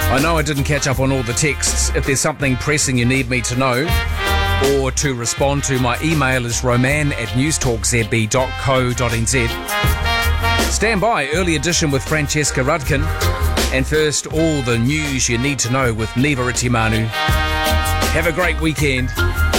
I know I didn't catch up on all the texts. If there's something pressing you need me to know or to respond to, my email is roman@newstalkzb.co.nz. Stand by, early edition with Francesca Rudkin. And first, all the news you need to know with Niva Itimanu. Have a great weekend.